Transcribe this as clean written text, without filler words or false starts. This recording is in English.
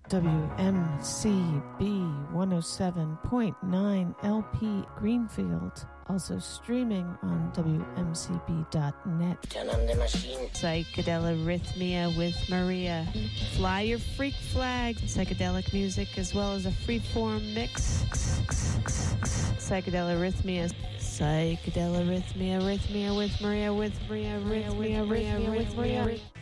WMCB 107.9 LP Greenfield. Also streaming on WMCB.net. Turn on the machine. Psychedelarrhythmia with Maria. Fly your freak flag. Psychedelic music as well as a freeform mix. Psychedelarrhythmia. Psychedelarrhythmia with Maria.